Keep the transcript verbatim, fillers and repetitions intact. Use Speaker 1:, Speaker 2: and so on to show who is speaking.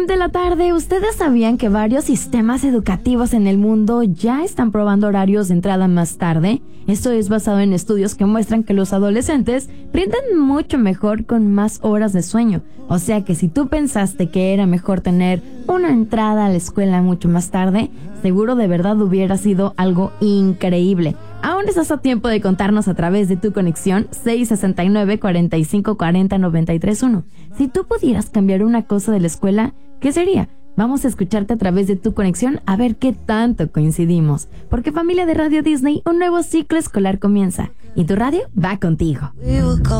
Speaker 1: de la tarde. ¿Ustedes sabían que varios sistemas educativos en el mundo ya están probando horarios de entrada más tarde? Esto es basado en estudios que muestran que los adolescentes rinden mucho mejor con más horas de sueño. O sea que si tú pensaste que era mejor tener una entrada a la escuela mucho más tarde, seguro de verdad hubiera sido algo increíble. Aún estás a tiempo de contarnos a través de tu conexión seis sesenta y nueve, cuarenta y cinco, cuarenta, noventa y tres uno. Si tú pudieras cambiar una cosa de la escuela, ¿qué sería? Vamos a escucharte a través de tu conexión a ver qué tanto coincidimos. Porque familia de Radio Disney, un nuevo ciclo escolar comienza y tu radio va contigo.